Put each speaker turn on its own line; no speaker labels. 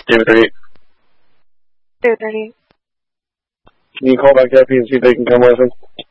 David 38.
David 38.
Can you call back Deputy and see if they can come with him?